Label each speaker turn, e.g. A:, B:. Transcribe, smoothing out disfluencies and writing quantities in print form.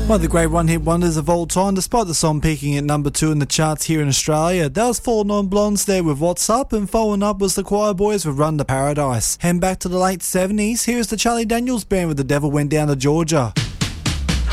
A: One of the great one-hit wonders of all time, despite the song peaking at number 2 in the charts here in Australia. That was Four Non-Blondes there with What's Up, and following up was the Choir Boys with Run to Paradise. Heading back to the late 70s, here's the Charlie Daniels Band with The Devil Went Down to Georgia.